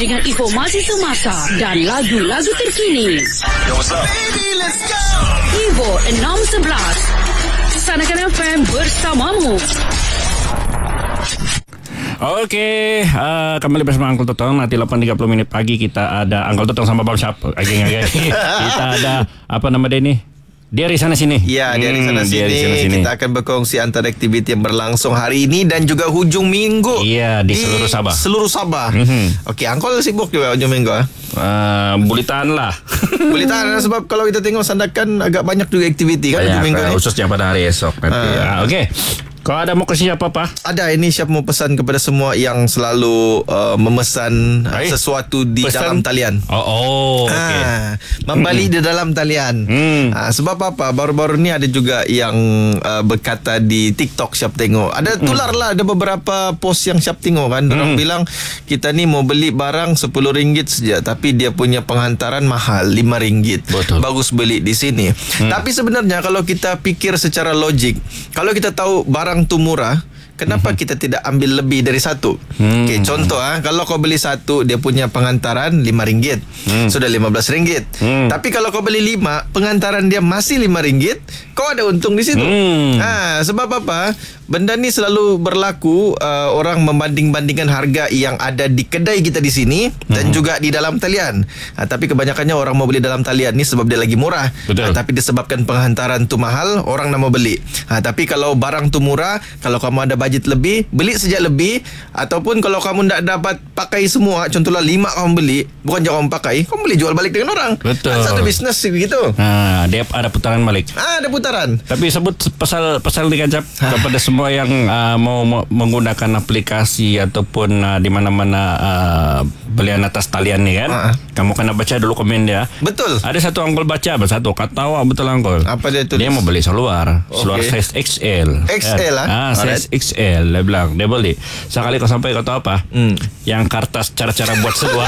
dengan informasi semasa dan lagu-lagu terkini. Yo, what's up? Baby, let's go. Evo 611 Sanakan FM bersamamu. Okey, kembali bersama Uncle Totong. Nanti 8.30 pagi kita ada Uncle Totong sama Bang Syap. Kita ada apa nama dia ni? Dia di sana sini. Ya, dia di sana sini. Kita akan berkongsi antara aktiviti yang berlangsung hari ini dan juga hujung minggu. Iya, di seluruh Sabah. Seluruh Sabah. Okey, Uncle sibuk juga hujung minggu Bulitan lah. Bulitan sebab kalau kita tengok Sandakan agak banyak juga aktiviti kan hujung minggu ni. Khususnya pada hari esok nanti. Okey. Kau ada mau kasih apa-apa? Ada, ini Syaf mau pesan kepada semua yang selalu memesan sesuatu di dalam talian. Okay. Membeli di dalam talian. Sebab apa? Baru-baru ni ada juga yang berkata di TikTok Syaf tengok. Ada tular lah, ada beberapa post yang Syaf tengok kan. Orang bilang kita ni mau beli barang RM10 saja, tapi dia punya penghantaran mahal RM5. Betul. Bagus beli di sini. Tapi sebenarnya kalau kita fikir secara logik, kalau kita tahu barang tu murah, kenapa kita tidak ambil lebih dari satu? Okey, contoh kalau kau beli satu, dia punya penghantaran RM5, sudah RM15. Tapi kalau kau beli 5, penghantaran dia masih RM5, kau ada untung di situ. Sebab apa? Benda ni selalu berlaku, orang membanding-bandingkan harga yang ada di kedai kita di sini dan juga di dalam talian. Tapi kebanyakannya orang mau beli dalam talian ni sebab dia lagi murah. Tapi disebabkan penghantaran tu mahal, orang nak mau beli. Tapi kalau barang tu murah, kalau kamu ada budget lebih, beli sejak lebih. Ataupun kalau kamu tak dapat pakai semua, contohlah 5 kamu beli, bukan je kamu pakai, kamu boleh jual balik dengan orang. Betul. Satu bisnes begitu. Dia ada putaran balik. Ada putaran. Tapi sebut pasal ni kan Cap, kepada semua yang mau menggunakan aplikasi ataupun di mana-mana belian atas talian ni kan. Kamu kena baca dulu komen dia. Betul. Ada satu Uncle baca, satu kata betul Uncle. Apa dia tulis? Dia mau beli seluar size XL. XL size XL dia bilang dia beli. Sekali kau sampai kau tahu apa? Yang kertas cara-cara buat seluar.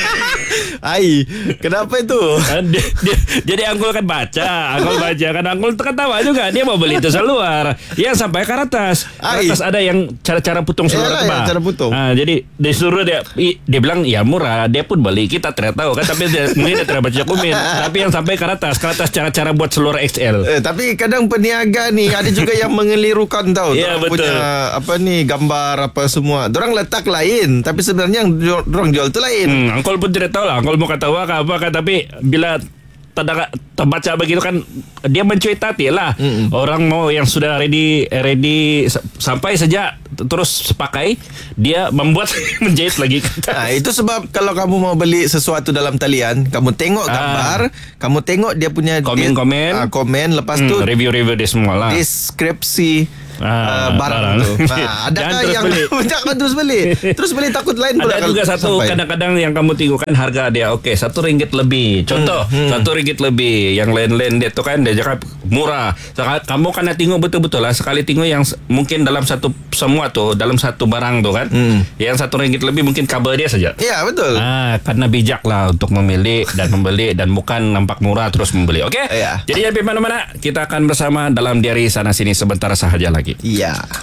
Kenapa itu? Jadi Uncle kan baca kan Uncle ketawa juga. Dia mau beli itu seluar yang sampai ke atas. Kertas ada yang cara-cara putung seluar ke bawah. Cara putung. Jadi disuruh dia bilang ya murah. Dia pun beli, kita tidak tahu kan, tapi mungkin dia tidak baca komen. Tapi yang sampai ke atas cara-cara buat seluar XL. Tapi kadang peniaga ni ada juga yang mengelirukan tahu. Ya, betul. Punya apa ni, gambar apa semua. Dorang letak lain, tapi sebenarnya yang dorang jual tu lain. Uncle pun tidak tahu lah. Uncle mau kata apa kan, tapi bila terbaca begitu kan, dia mencuitati lah. Orang mau yang sudah ready sampai saja terus pakai, dia membuat menjahit lagi. Itu sebab kalau kamu mau beli sesuatu dalam talian, kamu tengok gambar, kamu tengok dia punya komen, lepas tu review dia semua lah, deskripsi barang tu. Adakah yang jangan terus beli takut lain pula. Ada juga satu kadang-kadang yang kamu tengok kan harga dia RM1 lebih. Contoh RM1 lebih, yang lain-lain dia tu kan dia cakap murah. Kamu kena tengok betul-betul lah. Sekali tengok yang mungkin dalam satu barang tu kan, yang RM1 lebih mungkin cover dia saja. Ya, betul. Karena bijak lah untuk memilih dan membeli, dan bukan nampak murah terus membeli. Okey? Jadi jangan pergi mana-mana. Kita akan bersama dalam Diari Sana Sini sebentar sahaja lagi. Ya.